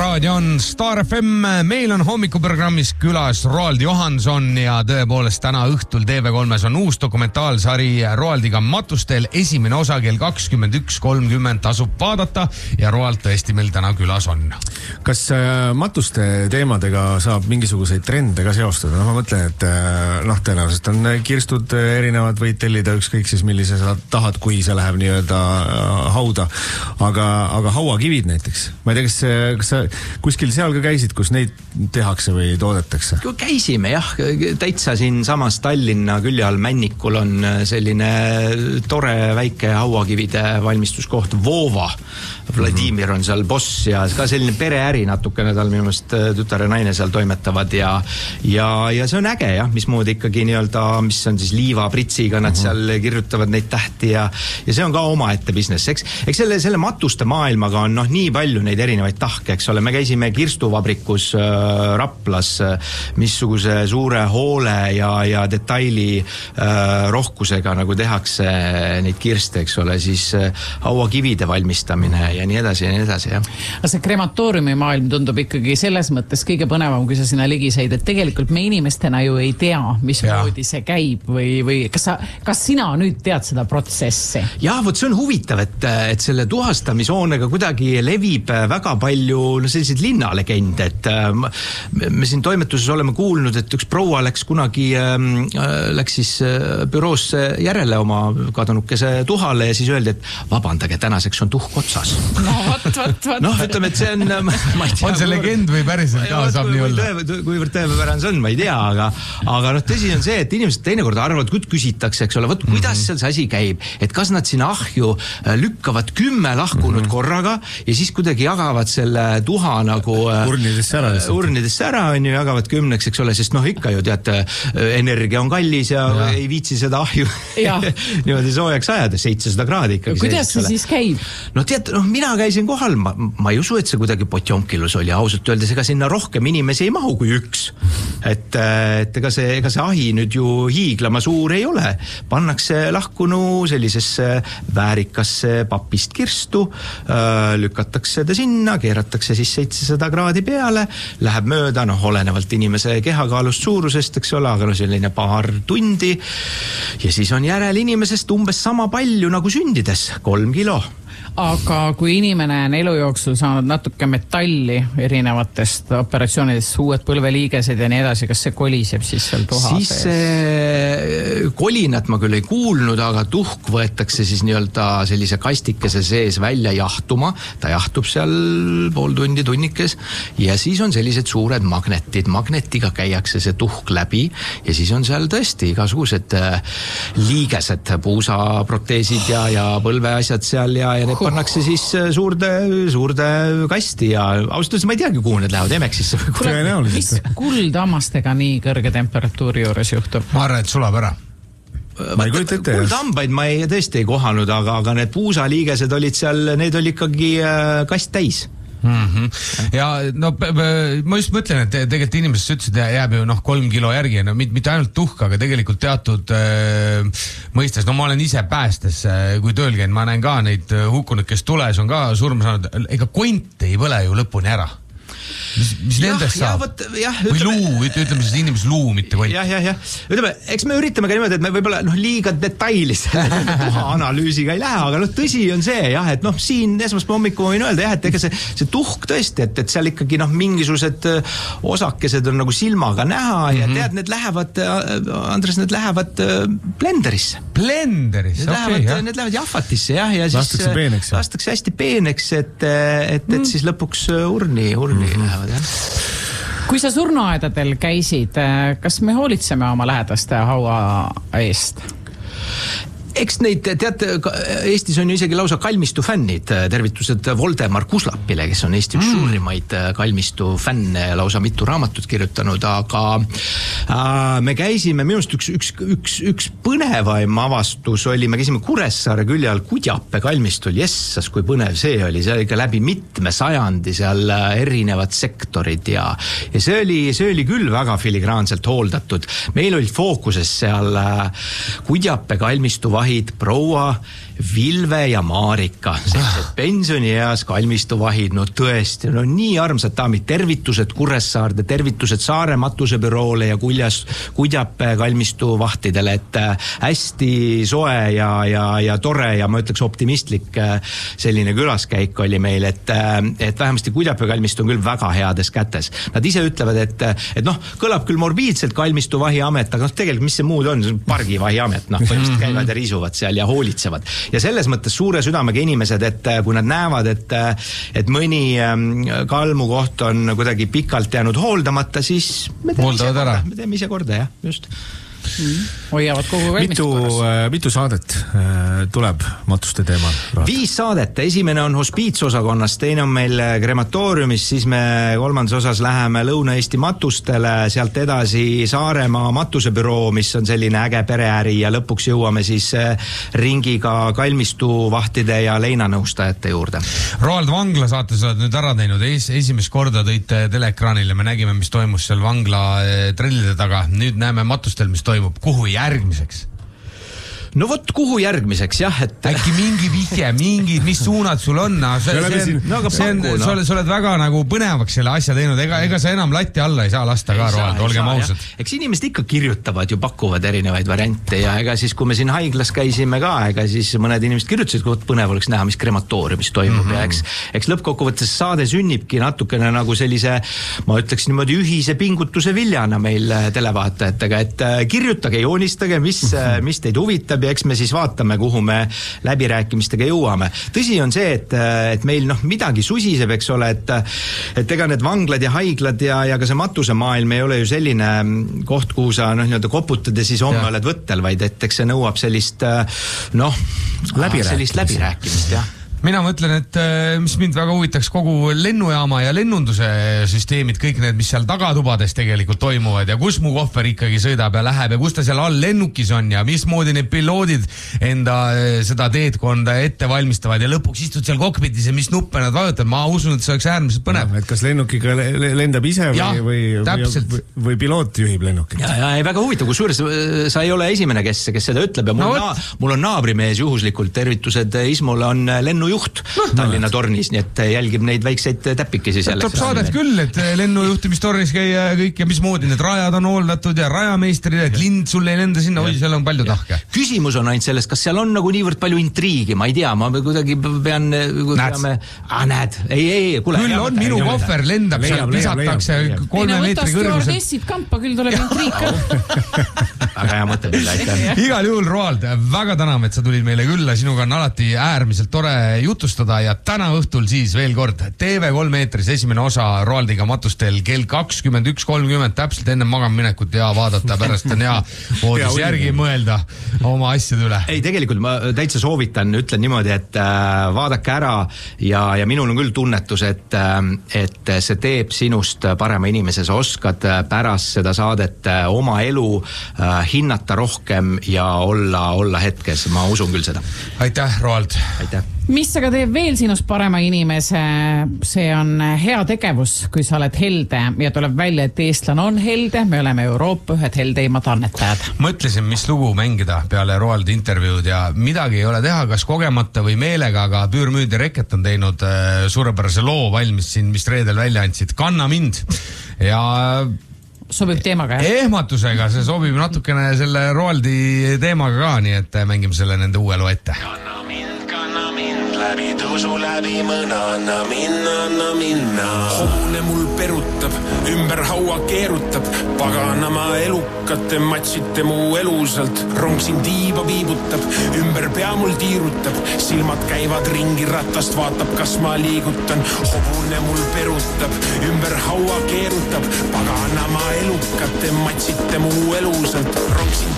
Raadio on Star FM, meil on hommikuprogrammis külas Roald Johanson ja tõepoolest täna õhtul TV3-s on uus dokumentaalsari Roaldiga matustel. Esimene osa kell 21.30 tasub vaadata ja Roald tõesti meil täna külas on. Kas matuste teemadega saab mingisuguseid trende ka seostada? Ma mõtlen, et tõenäoliselt on kirstud erinevad, võid tellida ükskõik siis millise sa tahad, kui see läheb nii-öelda hauda. Aga hauakivid näiteks. Ma ei tea, kas sa kuskil seal ka käisid, kus neid tehakse või toodetakse? Käisime jah, täitsa siin samas Tallinna külje all Männikul on selline tore väike hauakivide valmistuskoht Voova. Vladimir on seal boss ja ka selline pereäri natukene, tal minu meelest tütar ja naine seal toimetavad ja see on äge jah, mismoodi ikkagi nii-öelda, mis on siis liivapritsiga, nad seal kirjutavad neid tähti ja see on ka omaette business. Eks selle matuste maailmaga on nii palju neid erinevaid tahke, eks ole, me käisime kirstuvabrikus Raplas, missuguse suure hoole ja detaili rohkusega nagu tehakse neid kirste, eks ole, siis hauakivide valmistamine ja nii edasi ja nii edasi, jah. See krematooriumi maailm tundub ikkagi selles mõttes kõige põnevam, kui sa sinna ligi said, et tegelikult me inimestena ju ei tea, mismoodi see käib või kas sina nüüd tead seda protsessi? Jah, vot see on huvitav, et selle tuhastamishoonega kuidagi levib väga palju selliseid linnalegende, et me siin toimetuses oleme kuulnud, et üks proua läks kunagi siis büroosse järele oma kadunukese tuhale ja siis öeldi, et vabandage, tänaseks on tuhk otsas. Ütleme, et see on ma ei tea, on see legend või päriselt ka saab nii olla? Kuivõrd tõepäran see on, ma ei tea, aga tõsi on see, et inimesed teinekord arvavad, kui küsitakse, eks ole, kuidas seal see asi käib, et kas nad sinna ahju lükkavad 10 lahkunud korraga ja siis kuidagi jagavad selle tuha nagu urnidesse ära on ju, jagavad 10, eks ole, sest ikka ju teate, energia on kallis ja ei viitsi seda ahju niimoodi soojaks ajada, 700 kraadi ikkagi. Kuidas see siis käib? Mina käisin kohal, ma ei usu, et see kuidagi potjonkilus oli, ausalt öeldes, ega sinna rohkem inimesi ei mahu kui üks. Et ega see ahi nüüd ju hiiglama suur ei ole. Pannakse lahkunu sellisesse väärikasse papist kirstu, lükatakse ta sinna, keeratakse siis 700 kraadi peale, läheb mööda, olenevalt inimese kehakaalust suurusest, eks ole, aga selline paar tundi ja siis on järel inimesest umbes sama palju nagu sündides, 3 kilo. Aga kui inimene on elu jooksul saanud natuke metalli erinevatest operatsioonidest, uued põlveliigesed ja nii edasi, kas see koliseb siis seal tuha sees? Siis kolinat ma küll ei kuulnud, aga tuhk võetakse siis nii-öelda sellise kastikese sees välja jahtuma, ta jahtub seal pool tundi, tunnikes ja siis on sellised suured magnetid, magnetiga käiakse see tuhk läbi ja siis on seal tõesti igasugused liigesed, puusaproteesid ja põlveasjad seal ja need pannakse siis suurde kasti ja ausalt ma ei teagi, kuhu need lähevad Emeksisse. Mis kuldhammastega nii kõrge temperatuuri juures juhtub? Ma arvan, et sulab ära. Kuldhambaid ma tõesti ei kohanud, aga need puusaliigesed olid seal, need oli ikkagi kast täis. Ja ma just mõtlen, et tegelikult inimesed ütlesid, jääb ju 3 kilo järgi, mitte ainult tuhk, aga tegelikult teatud mõistes, ma olen ise päästes, kui tööl käin, ma näen ka neid hukkunud, kes tules on ka surma saanud, ega kont ei põle ju lõpuni ära. Mis nendest saab? Või luu, ütleme siis inimese luu, mitte kont. Ütleme, eks me üritame ka niimoodi, et me võib-olla liiga detailis analüüsiga ei lähe, aga tõsi on see, et siin esmaspäeva hommiku võin öelda, et ega see tuhk tõesti, et seal ikkagi mingisugused osakesed on nagu silmaga näha ja tead, need lähevad, Andres, need lähevad blenderisse. Blenderisse, okei. Need lähevad jahvatisse, ja siis lastakse hästi peeneks, et siis lõpuks urni lähevad, jah. Kui sa surnuaedadel käisid, kas me hoolitseme oma lähedaste haua eest? Eks neid, teate, Eestis on ju isegi lausa kalmistu fännid, tervitused Voldemar Kuslapile, kes on Eesti üks suurimaid kalmistu fänne ja lausa mitu raamatut kirjutanud, aga me käisime, minust üks põnevaim avastus oli, me käisime Kuressaare külje all Kudjape kalmistul, jessas, kui põnev see oli ikka läbi mitme sajandi seal erinevad sektorid ja see oli küll väga filigraanselt hooldatud. Meil olid fookuses seal Kudjape kalmistu vahi kalmistuvahid proua Vilve ja Maarika, sellised pensionieas kalmistuvahid, no tõesti, no nii armsad daamid, tervitused Kuressaarde, tervitused Saare matusebüroole ja Kudjape kalmistuvahtidele, et hästi soe ja tore ja ma ütleks optimistlik selline külaskäik oli meil, et vähemasti Kudjape kalmistu on küll väga heades kätes. Nad ise ütlevad, et noh, kõlab küll morbiidselt kalmistuvahiamet, aga tegelikult mis see muud on, see on pargivahiamet, noh, põhimõtteliselt käivad ja riisuvad seal ja hoolitsevad. Ja selles mõttes suure südamega inimesed, et kui nad näevad, et mõni kalmukoht on kuidagi pikalt jäänud hooldamata, siis me teeme ise korda, jah, just. Hoiavad kogu kalmistu korras. Mitu saadet tuleb matuste teemal? 5 saadet, esimene on hospiitsosakonnas, teine on meil krematooriumis, siis me 3. osas läheme Lõuna-Eesti matustele, sealt edasi Saaremaa matusebüroo, mis on selline äge pereäri ja lõpuks jõuame siis ringiga kalmistuvahtide ja leinanõustajate juurde. Roald Vangla saates oled nüüd ära teinud, esimest korda tõite teleekraanile, me nägime, mis toimus seal Vangla trellide taga, nüüd näeme matustel, mis toimub, kuhu järgmiseks? No vot, kuhu järgmiseks, jah, et... Äkki mingi vihje, mis suunad sul on? Sa oled väga nagu põnevaks selle asja teinud, ega sa enam latti alla ei saa lasta ka, Roald, olgem ausad. Eks inimesed ikka kirjutavad ju, pakuvad erinevaid variante ja ega siis, kui me siin haiglas käisime ka, ega siis mõned inimesed kirjutasid, kui põnev oleks näha, mis krematooriumis toimub ja eks lõppkokkuvõttes saade sünnibki natukene nagu sellise, ma ütleks niimoodi ühise pingutuse viljana meil televaatajatega, et kirjutage, joonistage, mis teid huvitab ja eks me siis vaatame, kuhu me läbirääkimistega jõuame. Tõsi on see, et meil midagi susiseb, eks ole, et ega need vanglad ja haiglad ja ka see matusemaailm ei ole ju selline koht, kuhu sa koputad ja siis homme oled võttel, vaid et eks see nõuab sellist läbirääkimist, jah. Mina mõtlen, et mis mind väga huvitaks kogu lennujaama ja lennunduse süsteemid, kõik need, mis seal tagatubades tegelikult toimuvad ja kus mu kohver ikkagi sõidab ja läheb ja kus ta seal all lennukis on ja mismoodi need piloodid enda seda teedkonda ette valmistavad ja lõpuks istud seal kokpitis ja mis nuppe nad vajutavad. Ma usun, et see oleks äärmiselt põnev. Et kas lennukiga lendab ise või piloot juhib lennukit? Ja väga huvitav, kus suures sa ei ole esimene, kes seda ütleb ja mul on naabrimees juhuslikult, tervitused Ismule on lennujuht Tallinna tornis, nii et jälgib neid väikseid täpikesi selles. Tuleb saadet küll, et lennujuhtimistornis käia kõik ja mismoodi need rajad on hooldatud ja rajameistrid ja klint sul ei lenda sinna, seal on palju tahke. Küsimus on ainult selles, kas seal on nagu niivõrd palju intriigi, ma ei tea, ma kuidagi pean... Näed, ei, kuule. Küll on, minu kohver lendab seal, visatakse 3 meetri kõrgusel. Stewardessid kampa, küll tuleb intriig ka. Aga hea mõte küll, aitäh. Igal juhul, Roald, väga täname, et sa tulid meile külla, sinuga on alati äärmiselt tore jutustada ja täna õhtul siis veel kord TV3 eetris esimene osa Roaldiga matustel kell 21.30 täpselt enne magamaminekut ja vaadata, pärast on hea voodis järgi mõelda oma asjade üle. Ei, tegelikult ma täitsa soovitan, ütlen niimoodi, et vaadake ära ja minul on küll tunnetus, et see teeb sinust parema inimese, sa oskad pärast seda saadet oma elu hinnata rohkem ja olla hetkes, ma usun küll seda. Aitäh, Roald! Aitäh! Mis aga teeb veel sinust parema inimese, see on hea tegevus, kui sa oled helde ja tuleb välja, et eestlane on helde, me oleme Euroopa ühed heldeimad annetajad. Mõtlesin, mis lugu mängida peale Roaldi intervjuud ja midagi ei ole teha, kas kogemata või meelega, aga Püürmüüd ja Reket on teinud suurepärase loo valmis siin, mis reedel välja andsid. Kanna mind ja... Sobib teemaga, jah? Ehmatusega, see sobib natukene selle Roaldi teemaga ka, nii et mängime selle nende uue loo ette. Läbi tõusu, läbi mõna, anna minna. Hobune mul perutab, ümber haua keerutab, paganama elukate matsite mu elusalt. Rong siin tiiba viibutab, ümber pea mul tiirutab, silmad käivad ringi ratast, vaatab, kas ma liigutan. Hobune mul perutab, ümber haua keerutab, paganama elukate matsite mu elusalt. Rong siin